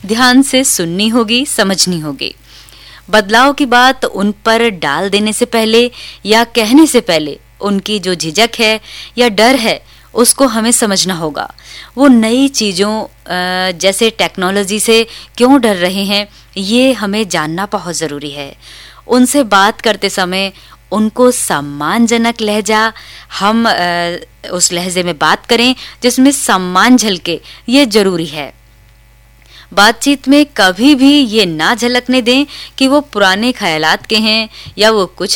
ध्यान से सुननी होगी, समझनी होगी। बदलाव की बात उन पर डाल देने से पहले या कहने से पहले उनकी जो झिझक है या डर है उसको हमें समझना होगा। वो नई चीज़ों जैसे टेक्नोलॉजी से क्यों डर रहे हैं, ये हमें जानना बहुत ज़रूरी है। उनसे बात करते समय उनको सम्मानजनक लहजा, हम उस लहजे में बात करें जिसमें सम्मान झलके, ये ज़रूरी है। बातचीत में कभी भी ये ना झलकने दें कि वो पुराने ख्यालात के हैं या वो कुछ